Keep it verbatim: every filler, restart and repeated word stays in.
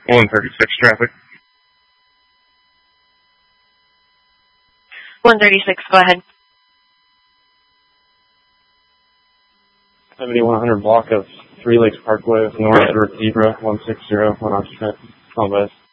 one thirty-six traffic. one thirty-six, go ahead. seventy-one hundred block of Three Lakes Parkway with North Edward Zebra, one six zero, one occupant. All best.